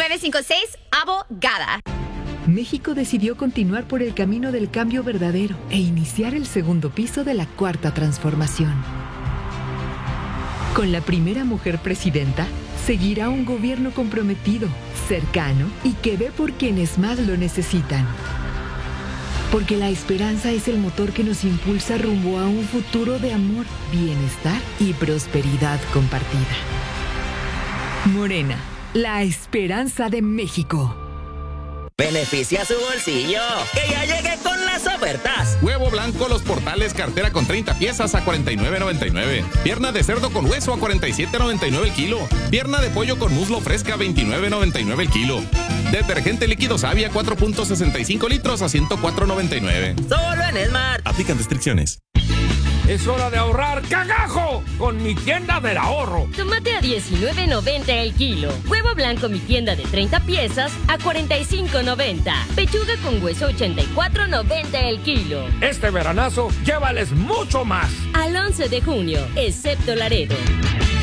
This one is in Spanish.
956 Abogada. México decidió continuar por el camino del cambio verdadero e iniciar el segundo piso de la Cuarta Transformación. Con la primera mujer presidenta, seguirá un gobierno comprometido, cercano y que ve por quienes más lo necesitan. Porque la esperanza es el motor que nos impulsa rumbo a un futuro de amor, bienestar y prosperidad compartida. Morena, la esperanza de México. Beneficia su bolsillo, que ya llegué con las ofertas. Huevo blanco Los Portales cartera con 30 piezas a $49.99. Pierna de cerdo con hueso a $47.99 el kilo. Pierna de pollo con muslo fresca a $29.99 el kilo. Detergente líquido Savia 4.65 litros a $104.99. Solo en Smart. Aplican restricciones. Es hora de ahorrar cagajo con mi tienda del ahorro. Tomate a $19.90 el kilo. Huevo blanco mi tienda de 30 piezas a $45.90. Pechuga con hueso $84.90 el kilo. Este veranazo llévales mucho más. Al 11 de junio, excepto Laredo.